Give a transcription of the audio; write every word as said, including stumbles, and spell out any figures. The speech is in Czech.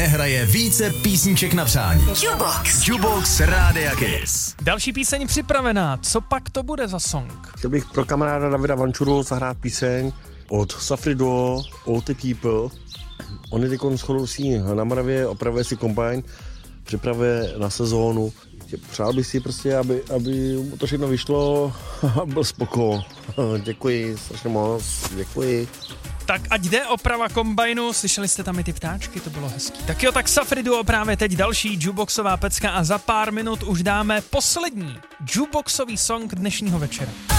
nehraje více písniček na přání. Jukebox. Jukebox Rádia Kiss. Další píseň připravená. Co pak to bude za song? Chtěl bych pro kamaráda Davida Vančuru zahrát píseň od Safri Duo, All the People. On je teď shodou na Moravě, opravuje si kombajn, připravuje na sezónu. Přál bych si prostě, aby, aby to všechno vyšlo a byl spoko. Děkuji strašně moc, děkuji. Tak ať jde oprava kombajnu, slyšeli jste tam i ty ptáčky, to bylo hezký. Tak jo, tak Safri Duo právě teď další jukeboxová pecka a za pár minut už dáme poslední jukeboxový song dnešního večera.